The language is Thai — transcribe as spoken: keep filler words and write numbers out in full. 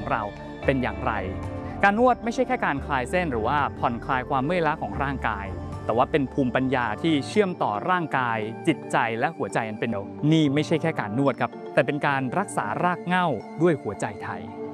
ของเราเป็นอย่างไรการนวดไม่ใช่แค่การคลายเส้นหรือว่าผ่อนคลายความเมื่อยล้าของร่างกายแต่ว่าเป็นภูมิปัญญาที่เชื่อมต่อร่างกายจิตใจและหัวใจอันเป็นหนึ่งนี่ไม่ใช่แค่การนวดครับแต่เป็นการรักษารากเหง้าด้วยหัวใจไทย